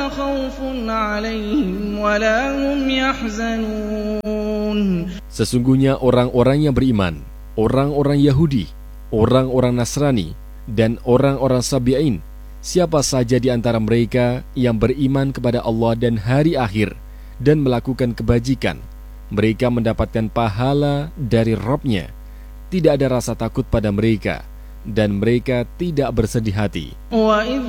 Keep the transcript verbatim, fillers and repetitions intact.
خوف عليهم ولا هم يحزنون. Sesungguhnya orang-orang yang beriman, orang-orang Yahudi, orang-orang Nasrani, dan orang-orang Sabi'in, siapa saja di antara mereka yang beriman kepada Allah dan hari akhir dan melakukan kebajikan, mereka mendapatkan pahala dari Rabb-Nya. Tidak ada rasa takut pada mereka, dan mereka tidak bersedih hati. وَإِذْ